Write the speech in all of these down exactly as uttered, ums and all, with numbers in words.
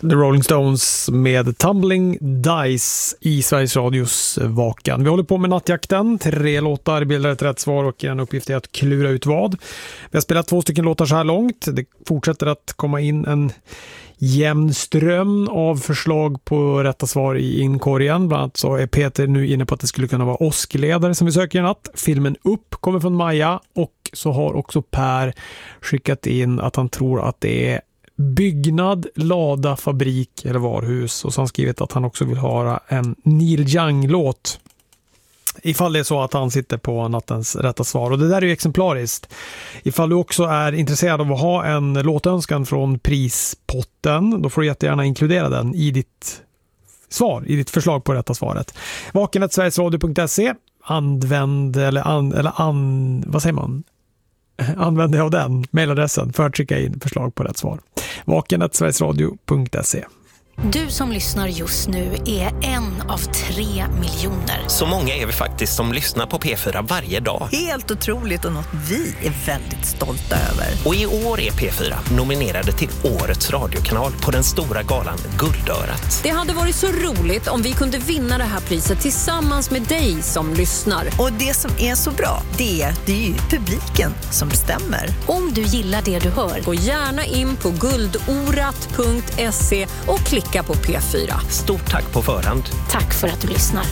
The Rolling Stones med Tumbling Dice i Sveriges Radios Vakan. Vi håller på med nattjakten. Tre låtar bildar ett rätt svar och en uppgift är att klura ut vad. Vi har spelat två stycken låtar så här långt. Det fortsätter att komma in en jämn ström av förslag på rätta svar i inkorgen. Bland annat så är Peter nu inne på att det skulle kunna vara åskledare som vi söker i natt. Filmen Upp kommer från Maja, och så har också Per skickat in att han tror att det är byggnad, lada, fabrik eller varhus, och så har han skrivit att han också vill höra en Neil Young-låt ifall det är så att han sitter på nattens rätta svar. Och det där är ju exemplariskt. Ifall du också är intresserad av att ha en låtönskan från prispotten, då får du jättegärna inkludera den i ditt svar, i ditt förslag på rätta svaret. vaken at sverigesradio punkt se. Använd eller, an, eller an, vad säger man? Använd dig av den mailadressen för att skicka in förslag på rätt svar. vaken at sverigesradio punkt se. Du som lyssnar just nu är en av tre miljoner. Så många är vi faktiskt som lyssnar på P fyra varje dag. Helt otroligt, och något vi är väldigt stolta över. Och i år är P fyra nominerade till Årets radiokanal på den stora galan Guldörat. Det hade varit så roligt om vi kunde vinna det här priset tillsammans med dig som lyssnar. Och det som är så bra, det är, det är ju publiken som bestämmer. Om du gillar det du hör, gå gärna in på guldorat punkt se och klicka på P fyra. Stort tack på förhand. Tack för att du lyssnar.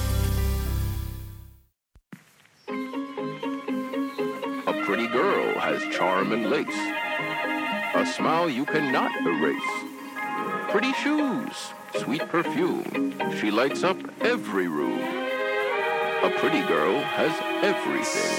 A pretty girl has charm and lace, a smile you cannot erase, pretty shoes, sweet perfume, she lights up every room. A pretty girl has everything.